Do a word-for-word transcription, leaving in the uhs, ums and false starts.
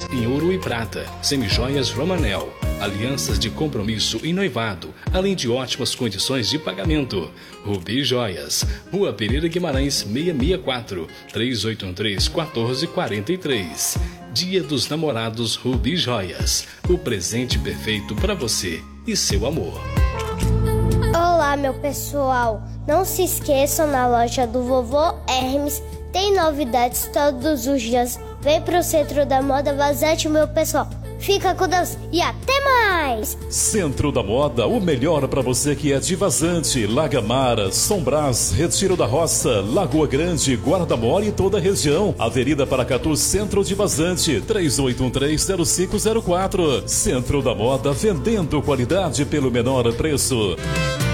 em ouro e prata, semijoias Romanel, alianças de compromisso e noivado, além de ótimas condições de pagamento. Rubi Joias, Rua Pereira Guimarães seiscentos e sessenta e quatro, três oito um três, um quatro quatro três. Dia dos Namorados Rubi Joias, o presente perfeito para você e seu amor. Olá, meu pessoal, não se esqueçam, na loja do Vovô Hermes tem novidades todos os dias. Vem pro Centro da Moda Vazante, meu pessoal. Fica com Deus e até mais! Centro da Moda, o melhor para você que é de Vazante, Lagamara, São Brás, Retiro da Roça, Lagoa Grande, Guarda-Mor e toda a região. Avenida Paracatu, Centro de Vazante, três oito um três, zero cinco zero quatro. Centro da Moda, vendendo qualidade pelo menor preço.